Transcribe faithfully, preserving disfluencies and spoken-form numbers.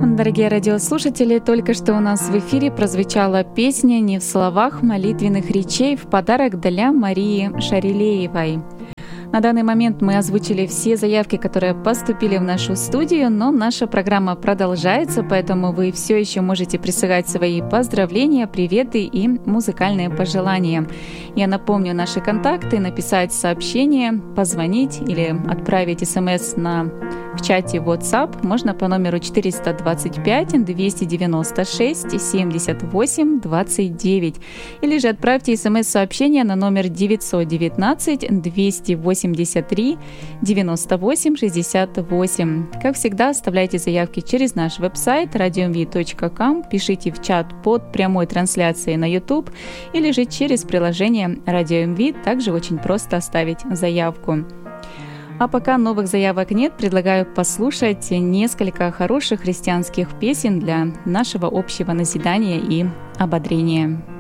Дорогие радиослушатели, только что у нас в эфире прозвучала песня «Не в словах молитвенных речей» в подарок для Марии Шарилеевой. На данный момент мы озвучили все заявки, которые поступили в нашу студию, но наша программа продолжается, поэтому вы все еще можете присылать свои поздравления, приветы и музыкальные пожелания. Я напомню наши контакты: написать сообщение, позвонить или отправить смс на в чате WhatsApp можно по номеру четыреста двадцать пять двести девяносто шесть семьдесят восемь двадцать девять, или же отправьте смс-сообщение на номер девятьсот девятнадцать двести восемьдесят три девяносто восемь шестьдесят восемь. Как всегда, оставляйте заявки через наш веб-сайт радио эм ви точка ком, пишите в чат под прямой трансляцией на YouTube или же через приложение Радио эм ви, также очень просто оставить заявку. А пока новых заявок нет, предлагаю послушать несколько хороших христианских песен для нашего общего назидания и ободрения.